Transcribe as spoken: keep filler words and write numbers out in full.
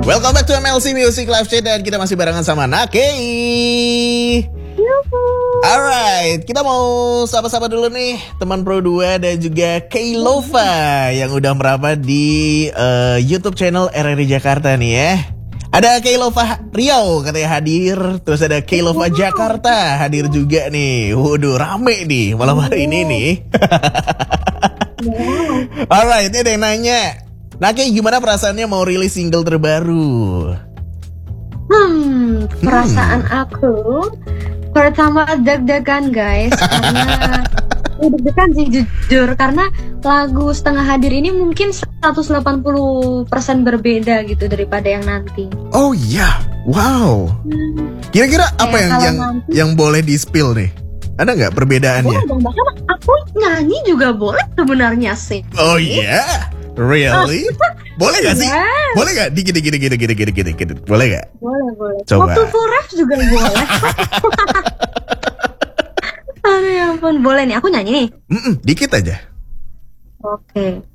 Welcome back to M L C Music Live Chat dan kita masih barengan sama Nakei. Alright, kita mau sapa-sapa dulu nih teman Pro dua dan juga Keilova yang udah merapat di uh, YouTube channel R R I Jakarta nih ya. Ada Keilova Riau katanya hadir, terus ada Keilova Jakarta hadir juga nih. Waduh, rame nih malam hari ini nih. Alright, ini ada yang nanya, Nakei gimana perasaannya mau rilis single terbaru? Hmm, perasaan hmm. aku pertama deg-degan guys, karena deg-degan sih jujur, karena lagu Setengah Hadir ini mungkin seratus delapan puluh persen berbeda gitu daripada yang nanti. Oh iya, wow. Hmm. Kira-kira apa yang yang, nanti, yang boleh di-spill nih? Ada nggak perbedaannya? Boleh dong, bahkan aku nyanyi juga boleh sebenarnya sih. Oh iya? Yeah? Really? Boleh gak sih? Yes. Boleh gak? Dikit, dikit, dikit, dikit, dikit, dikit, dikit. Boleh gak? Boleh, boleh. Coba. Waktu full rap juga boleh. Aduh ya ampun. Boleh nih, aku nyanyi nih. Mm-mm, dikit aja. Oke. Okay.